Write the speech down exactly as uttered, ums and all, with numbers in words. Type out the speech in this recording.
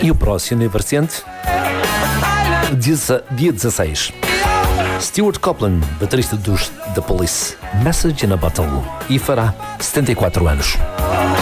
E o próximo aniversariante, dia dezasseis. Stuart Copeland, baterista dos The Police, Message in a Bottle, e fará setenta e quatro anos.